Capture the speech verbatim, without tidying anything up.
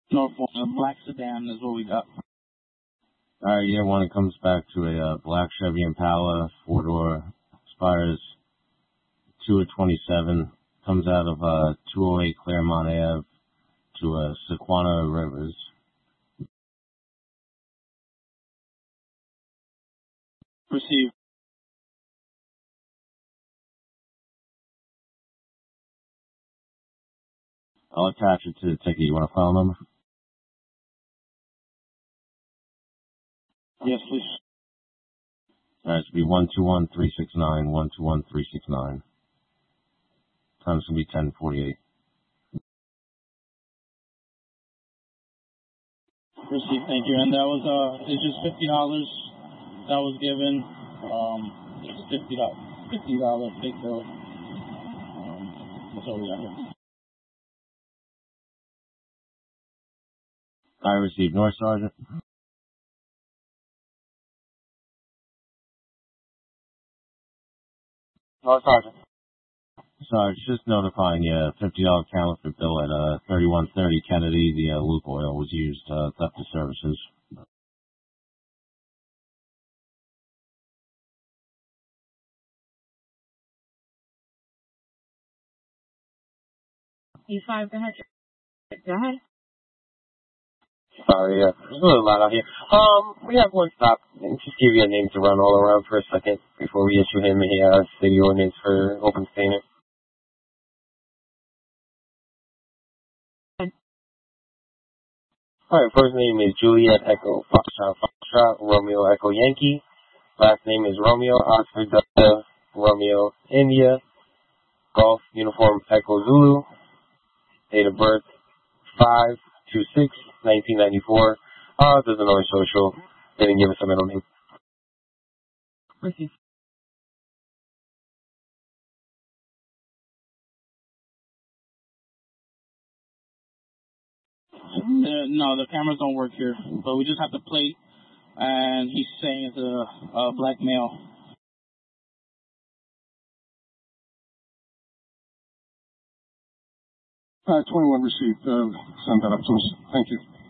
Norfolk, a black sedan is what we got. Alright, yeah, one, it comes back to a uh, black Chevy Impala, four-door, expires two of twenty-seven, comes out of uh, two oh eight Claremont Ave to uh, Sequana Rivers. Received. I'll attach it to the ticket. You want a file number? Yes, please. Alright, it's going to be one two one three six nine, one two one three six nine. Time's going to be ten forty-eight. Received, thank you. And that was, uh, it's just fifty dollars that was given. Um, it's fifty dollars. fifty dollars big bill. Um, that's all we got here. I received North Sergeant. North Sergeant. Sarge, just notifying you, fifty dollars counterfeit bill at uh, thirty-one thirty Kennedy. The uh, loop oil was used, uh, theft of services. E five, go ahead. Go ahead. Sorry, yeah, it's a little loud out here. Um, we have one stop. Just give you a name to run all around for a second before we issue him a uh, city ordinance for open statement. Alright, first name is Juliet Echo Foxtrot Foxtrot Romeo Echo Yankee. Last name is Romeo Oxford Delta Romeo India Golf Uniform Echo Zulu. Date of birth five two six nineteen ninety-four. Uh, doesn't know his social. Didn't give us a middle name. Received. Uh, no, the cameras don't work here, but we just have the plate, and he's saying it's a, a black male. Uh, twenty-one received. Uh, send that up to us. Thank you.